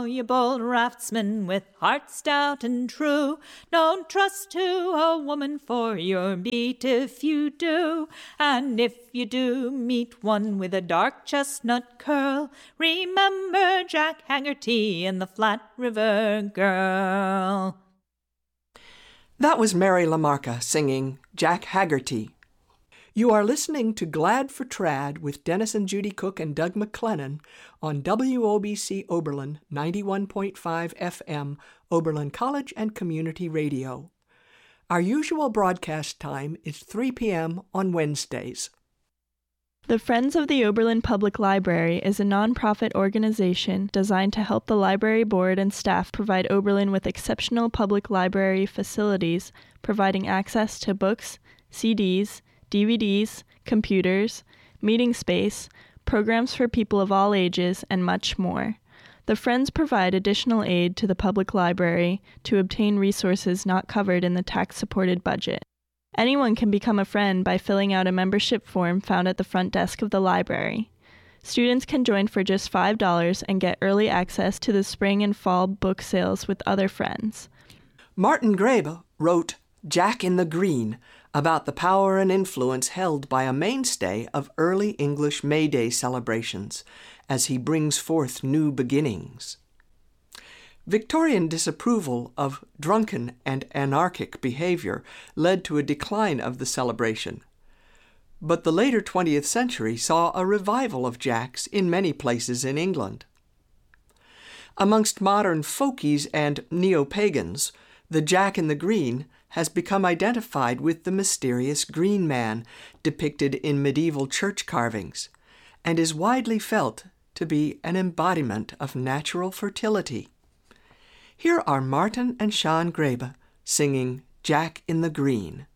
You bold raftsmen with heart stout and true, don't trust to a woman for your beat if you do. And if you do meet one with a dark chestnut curl, remember Jack Haggerty and the Flat River Girl. That was Mary Lamarca singing Jack Haggerty. You are listening to Glad for Trad with Dennis and Judy Cook and Doug McLennan on WOBC Oberlin 91.5 FM, Oberlin College and Community Radio. Our usual broadcast time is 3 p.m. on Wednesdays. The Friends of the Oberlin Public Library is a nonprofit organization designed to help the library board and staff provide Oberlin with exceptional public library facilities, providing access to books, CDs, DVDs, computers, meeting space, programs for people of all ages, and much more. The Friends provide additional aid to the public library to obtain resources not covered in the tax-supported budget. Anyone can become a friend by filling out a membership form found at the front desk of the library. Students can join for just $5 and get early access to the spring and fall book sales with other friends. Martin Graebe wrote Jack in the Green about the power and influence held by a mainstay of early English May Day celebrations as he brings forth new beginnings. Victorian disapproval of drunken and anarchic behavior led to a decline of the celebration. But the later 20th century saw a revival of Jacks in many places in England. Amongst modern folkies and neo-pagans, the Jack in the Green has become identified with the mysterious Green Man depicted in medieval church carvings, and is widely felt to be an embodiment of natural fertility. Here are Martin and Sean Graebe singing Jack in the Green.